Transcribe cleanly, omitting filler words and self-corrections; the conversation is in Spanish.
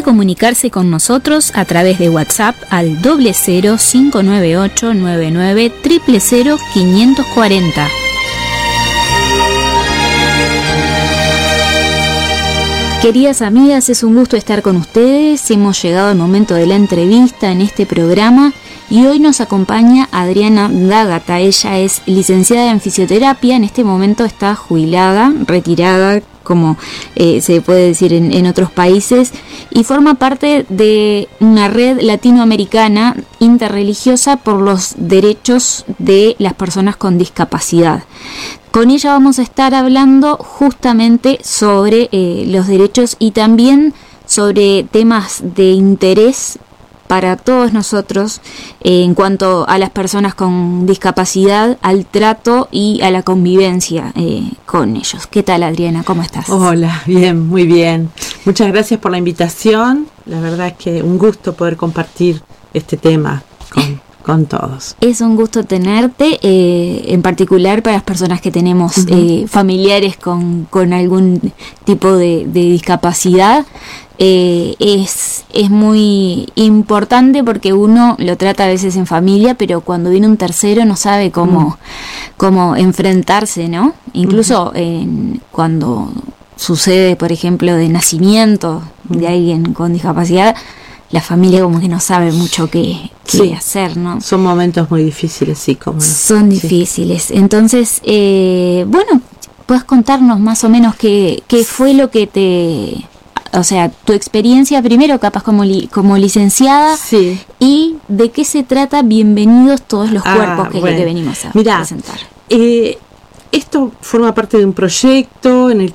comunicarse con nosotros a través de WhatsApp al 00598 99 000 540. Queridas amigas, es un gusto estar con ustedes. Hemos llegado al momento de la entrevista en este programa y hoy nos acompaña Adriana D'Agata. Ella es licenciada en fisioterapia, en este momento está jubilada, retirada, como se puede decir en otros países, y forma parte de una red latinoamericana interreligiosa por los derechos de las personas con discapacidad. Con ella vamos a estar hablando justamente sobre los derechos y también sobre temas de interés para todos nosotros en cuanto a las personas con discapacidad, al trato y a la convivencia con ellos. ¿Qué tal, Adriana? ¿Cómo estás? Hola, bien, muy bien. Muchas gracias por la invitación. La verdad es que un gusto poder compartir este tema con todos. Es un gusto tenerte, en particular para las personas que tenemos familiares con algún tipo de discapacidad. Es muy importante porque uno lo trata a veces en familia, pero cuando viene un tercero no sabe cómo enfrentarse, ¿no? Incluso cuando sucede, por ejemplo, de nacimiento de alguien con discapacidad, la familia como que no sabe mucho qué hacer, ¿no? Son momentos muy difíciles, sí, como son difíciles. Entonces, bueno, ¿puedes contarnos más o menos qué fue lo que o sea, tu experiencia primero capaz como licenciada, sí, y de qué se trata Bienvenidos Todos los Cuerpos, que es lo que venimos a presentar? Esto forma parte de un proyecto en el